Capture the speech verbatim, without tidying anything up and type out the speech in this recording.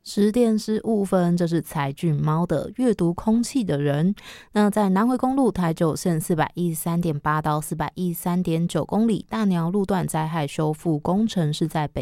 十点十五分，这是柴俊猫的阅读空气的人。那在南回公路台九线四百一十三点八到四百一十三点九公里，大鸟路段灾害修复工程是在北